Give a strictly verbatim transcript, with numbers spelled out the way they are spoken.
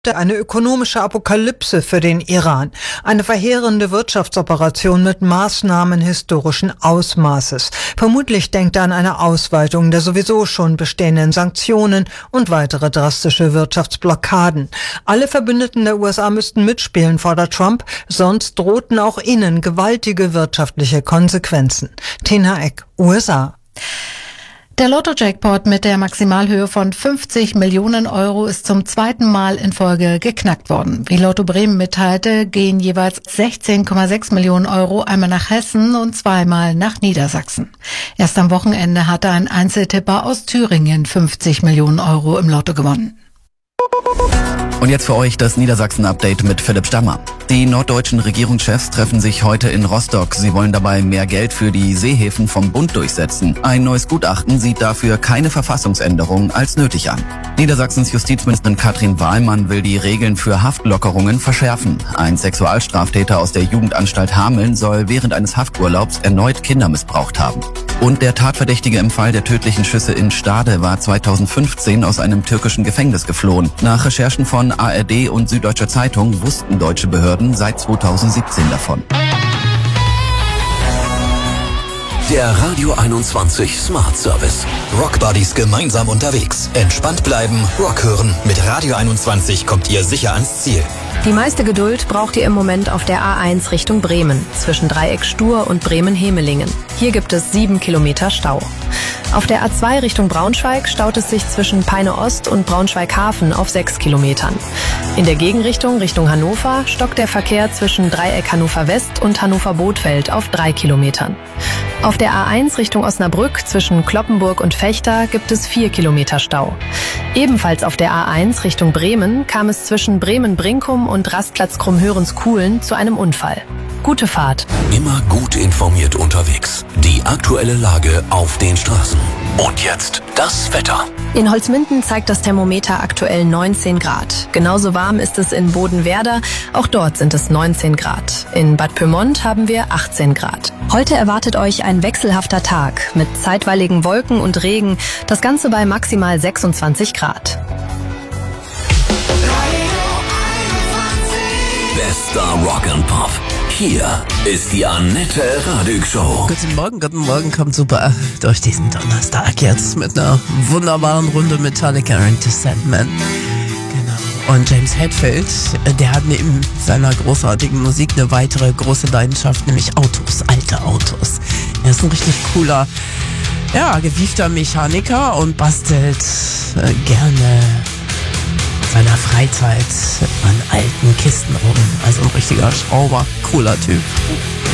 Eine ökonomische Apokalypse für den Iran. Eine verheerende Wirtschaftsoperation mit Maßnahmen historischen Ausmaßes. Vermutlich denkt er an eine Ausweitung der sowieso schon bestehenden Sanktionen und weitere drastische Wirtschaftsblockaden. Alle Verbündeten der U S A müssten mitspielen, fordert Trump, sonst drohten auch ihnen gewaltige wirtschaftliche Konsequenzen. Tina Eck, U S A. Der Lotto-Jackpot mit der Maximalhöhe von fünfzig Millionen Euro ist zum zweiten Mal in Folge geknackt worden. Wie Lotto Bremen mitteilte, gehen jeweils sechzehn Komma sechs Millionen Euro einmal nach Hessen und zweimal nach Niedersachsen. Erst am Wochenende hatte ein Einzeltipper aus Thüringen fünfzig Millionen Euro im Lotto gewonnen. Und jetzt für euch das Niedersachsen-Update mit Philipp Stammer. Die norddeutschen Regierungschefs treffen sich heute in Rostock. Sie wollen dabei mehr Geld für die Seehäfen vom Bund durchsetzen. Ein neues Gutachten sieht dafür keine Verfassungsänderung als nötig an. Niedersachsens Justizministerin Katrin Wahlmann will die Regeln für Haftlockerungen verschärfen. Ein Sexualstraftäter aus der Jugendanstalt Hameln soll während eines Hafturlaubs erneut Kinder missbraucht haben. Und der Tatverdächtige im Fall der tödlichen Schüsse in Stade war zweitausendfünfzehn aus einem türkischen Gefängnis geflohen. Nach Recherchen von A R D und Süddeutscher Zeitung wussten deutsche Behörden seit zweitausendsiebzehn davon. Der Radio einundzwanzig Smart Service. Rock Buddies gemeinsam unterwegs. Entspannt bleiben, Rock hören. Mit Radio einundzwanzig kommt ihr sicher ans Ziel. Die meiste Geduld braucht ihr im Moment auf der A eins Richtung Bremen, zwischen Dreieck Stur und Bremen-Hemelingen. Hier gibt es sieben Kilometer Stau. Auf der A zwei Richtung Braunschweig staut es sich zwischen Peine Ost und Braunschweig-Hafen auf sechs Kilometern. In der Gegenrichtung Richtung Hannover stockt der Verkehr zwischen Dreieck Hannover West und Hannover-Bothfeld auf drei Kilometern. Auf der A eins Richtung Osnabrück zwischen Cloppenburg und Vechta gibt es vier Kilometer Stau. Ebenfalls auf der A eins Richtung Bremen kam es zwischen Bremen-Brinkum und Rastplatz Krummhörens-Kuhlen zu einem Unfall. Gute Fahrt. Immer gut informiert unterwegs. Die aktuelle Lage auf den Straßen. Und jetzt das Wetter. In Holzminden zeigt das Thermometer aktuell neunzehn Grad. Genauso warm ist es in Bodenwerder. Auch dort sind es neunzehn Grad. In Bad Pyrmont haben wir achtzehn Grad. Heute erwartet euch ein wechselhafter Tag mit zeitweiligen Wolken und Regen. Das Ganze bei maximal sechsundzwanzig Grad. Bester Rock and Pop. Hier ist die Annette Radig Show. Guten Morgen, guten Morgen, kommt super durch diesen Donnerstag jetzt mit einer wunderbaren Runde Metallica Into Sandman. Genau. Und James Hetfield, der hat neben seiner großartigen Musik eine weitere große Leidenschaft, nämlich Autos, alte Autos. Er ist ein richtig cooler, ja, gewiefter Mechaniker und bastelt äh, gerne seiner Freizeit an alten Kisten rum. Also ein richtiger Schrauber, cooler Typ.